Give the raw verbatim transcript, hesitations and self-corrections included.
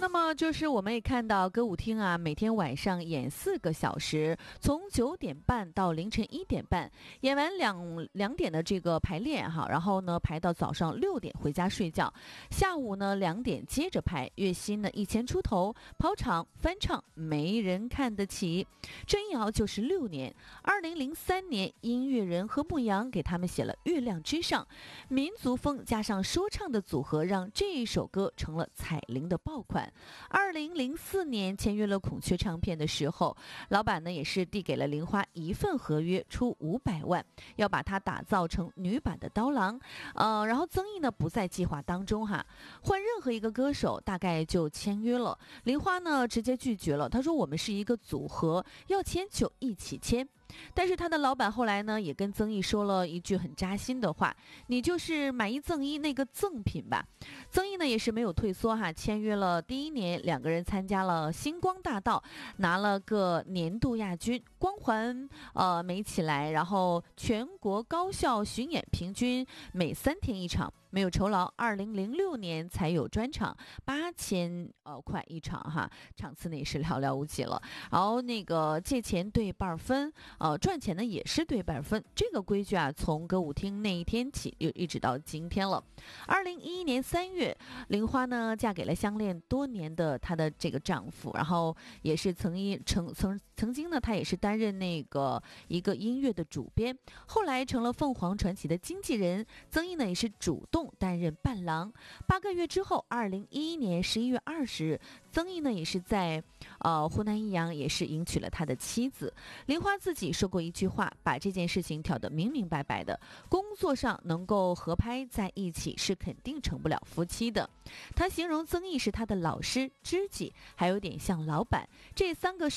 么就是我们也看到歌舞厅啊，每天晚上演四个小时，从九点半到凌晨一点半，演完两两点的这个排练哈，然后呢排到早上六点回家睡觉，下午呢两点接着排，月薪呢一千出头，跑场翻唱没人看得起。这一熬就是六年。二零零三年，音乐人何牧阳给他们写了《月亮之上》，民族风加上说唱的组合，让这一首歌成了彩铃的爆款。二零零四年签约了孔雀唱片的时候，老板呢也是递给了玲花一份合约，出五百万，要把它打造成女版的刀郎。呃，然后曾毅呢不在计划当中哈，换任何一个歌手大概就签约了。玲花呢直接拒绝了，他说我们是一个组合，要签就一起签。但是他的老板后来呢也跟曾毅说了一句很扎心的话，你就是买一赠一那个赠品吧。曾毅呢也是没有退缩哈，签约了第一年，两个人参加了星光大道，拿了个年度亚军，光环呃没起来，然后全国高校巡演平均每三天一场，没有酬劳。二零零六年才有专场，八千呃块一场哈，场次呢也是寥寥无几了。然后那个借钱对半分，呃赚钱呢也是对半分，这个规矩啊从歌舞厅那一天起又一直到今天了。二零一一年三月，玲花呢嫁给了相恋多年的她的这个丈夫，然后也是曾一曾曾曾经呢她也是担任那个一个音乐的主编，后来成了凤凰传奇的经纪人。曾毅呢也是主动担任伴郎。八个月之后，二零一一年十一月二十日，曾毅呢也是在呃湖南益阳也是迎娶了他的妻子。玲花自己说过一句话，把这件事情挑得明明白白的，工作上能够合拍在一起是肯定成不了夫妻的。他形容曾毅是他的老师、知己，还有点像老板，这三个